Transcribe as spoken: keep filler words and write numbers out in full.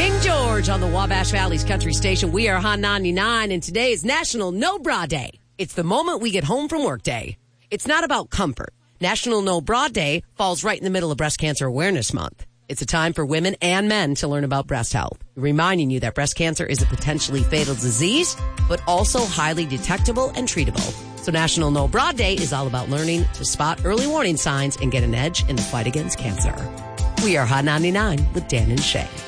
King George on the Wabash Valley's country station. We are Hot ninety-nine, and today is National No Bra Day. It's the moment we get home from work day. It's not about comfort. National No Bra Day falls right in the middle of Breast Cancer Awareness Month. It's a time for women and men to learn about breast health, reminding you that breast cancer is a potentially fatal disease, but also highly detectable and treatable. So National No Bra Day is all about learning to spot early warning signs and get an edge in the fight against cancer. We are Hot ninety-nine with Dan and Shay.